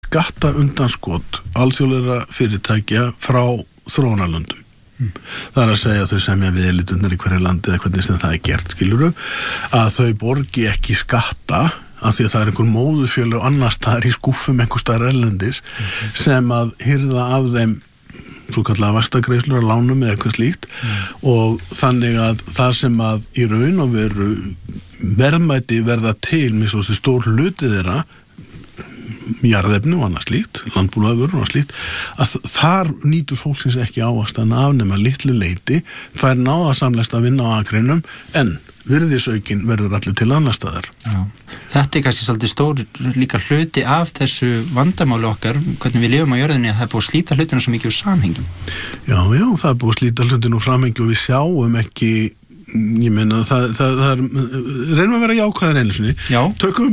skatta undanskot alþjóðlegra fyrirtækja frá þróunarlöndum. Það að segja að þau semja við eliturnar í hverju landi eða hvernig sem það gert, skilurðu, að þau borgi ekki skatta af því að það einhver móðurfélög annars staðar í skúffum einhver staðar erlendis sem að hirða af þeim svo kallega vaxtagreiðslur að lánum eða eitthvað slíkt og þannig að það sem að í raun og veru verðmæti verða til með svo stór hluti þeirra jarðefni og annað slíkt, landbúnaðarvörur og slíkt, að þar nýtur fólksins ekki ávaxtan af nema litlu leyti, fær náða samlegst að vinna á akreinum, en virðisaukin verður allir til annar staðar. Já. Þetta kannski svolítið stór líka hluti af þessu vandamáli okkar, hvernig við lifum á jörðinni, að það búið að slíta hlutina svo mikið úr samhengi. Já, það búið að slíta hlutina úr samhengi og við sjáum ekki ég meina það er reynum að vera jákvæðar einu sinni. Já,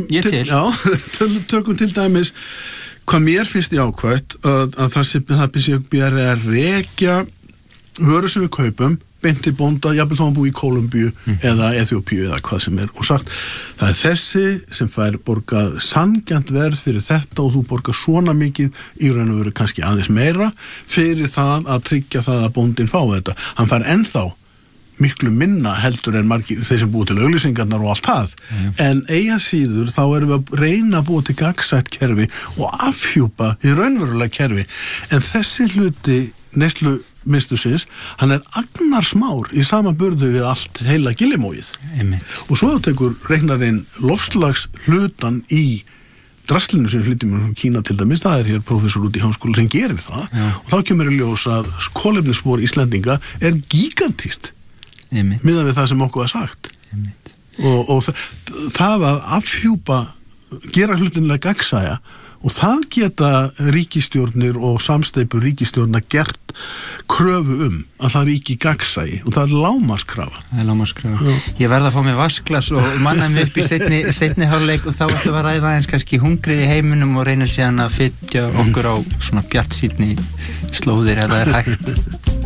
tökum til dæmis hvað mér finnst jákvætt að það sé að rekja vörur sem við kaupum beint til bónda, jafnvel þá hann búi í Kólumbíu eða Eþíópíu eða hvað sem og sagt, það er þessi sem fær borgað sanngjarnt verð fyrir þetta og þú borgar svona mikið í raun og veru kannski aðeins meira fyrir það að tryggja það að bóndinn fái þetta. Hann fær ennþá miklu minna heldur en margir þeir sem búið til auglýsingarnar og allt það en eiga síður þá erum við að reyna að búa til gagnsætt kerfi og afhjúpa í raunverulega kerfi en þessi hluti neyslu mistusins, hann er agnarsmár í samanburði við allt heila gilimóið og svo tekur reiknarinn lofslags hlutan í draslinu sem flytjum frá Kína til dæmis, það er hér prófessor út í háskóla sem gerir það og þá kemur í ljós að kolefnisspor Íslendinga er gigantískt miðað við það sem okkur er sagt og það að afhjúpa gera hlutinlega gagnsæja og það geta ríkisstjórnir og samsteypur ríkisstjórna gert kröfu að það ríki gagnsæi og það er lágmarkskrafa. Það er lágmarkskrafa. Ég verð að fá mig vasklas og manna mig upp í seinni hálfleik og þá ætlum við að ræða eins kannski hungrið í heiminum og reyna síðan að fytja okkur á svona bjartsýnni slóðir ef það er hægt.